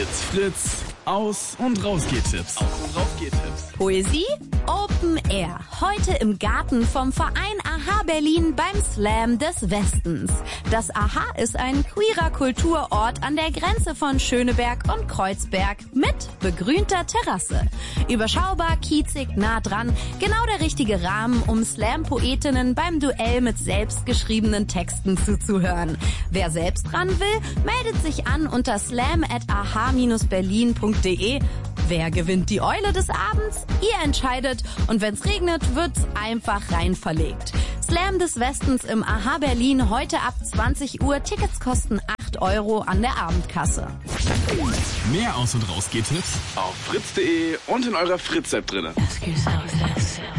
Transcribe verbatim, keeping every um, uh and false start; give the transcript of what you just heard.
It's Fritz. Aus- und Rausgehtipps. Aus- und Rausgehtipps. Poesie Open Air. Heute im Garten vom Verein Aha Berlin beim Slam des Westens. Das Aha ist ein queerer Kulturort an der Grenze von Schöneberg und Kreuzberg mit begrünter Terrasse. Überschaubar, kiezig, nah dran. Genau der richtige Rahmen, um Slam-Poetinnen beim Duell mit selbstgeschriebenen Texten zuzuhören. Wer selbst dran will, meldet sich an unter slam at aha dash berlin punkt de. Wer gewinnt die Eule des Abends? Ihr entscheidet und wenn's regnet, wird's einfach rein verlegt. Slam des Westens im Aha Berlin heute ab zwanzig Uhr. Tickets kosten acht Euro an der Abendkasse. Mehr Aus- und Rausgehtipps auf fritz punkt de und in eurer Fritz-App drinne.